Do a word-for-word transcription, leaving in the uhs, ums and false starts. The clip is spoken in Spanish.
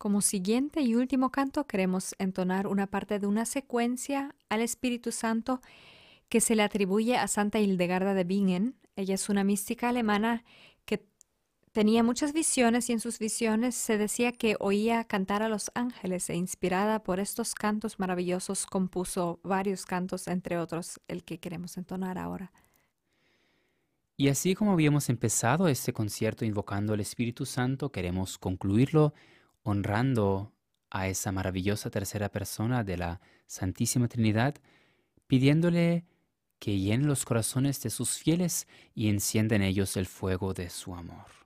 Como siguiente y último canto queremos entonar una parte de una secuencia al Espíritu Santo que se le atribuye a Santa Hildegarda de Bingen. Ella es una mística alemana que tenía muchas visiones y en sus visiones se decía que oía cantar a los ángeles e inspirada por estos cantos maravillosos compuso varios cantos, entre otros el que queremos entonar ahora. Y así como habíamos empezado este concierto invocando al Espíritu Santo, queremos concluirlo honrando a esa maravillosa tercera persona de la Santísima Trinidad, pidiéndole que llene los corazones de sus fieles y encienda en ellos el fuego de su amor.